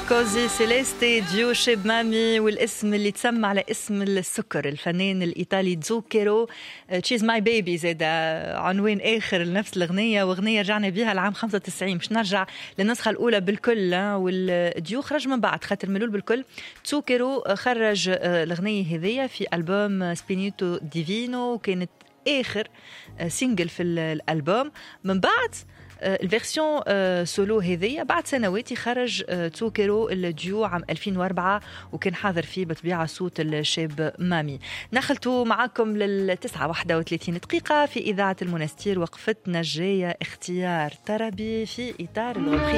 كوزي سيليستي ديو شيب مامي، والاسم اللي تسمى على اسم السكر الفنان الإيطالي زوكيرو. تشيز ماي بيبي زاد عنوان آخر لنفس الأغنية، وأغنية رجعنا بها العام 95. مش نرجع للنسخة الأولى بالكل، والديو خرج من بعد خاطر ملول بالكل. زوكيرو خرج الأغنية هذية في ألبوم سبينيتو ديفينو، وكانت آخر سينجل في الألبوم. من بعد الفيرسيون سولو هذية بعد سنوات خرج زوكيرو الديو عام 2004، وكان حاضر فيه بطبيعة صوت الشاب مامي. نخلتوا معكم للتسعة 31 دقيقة في إذاعة المنستير. وقفتنا الجاية اختيار طربي في إطار الغنى.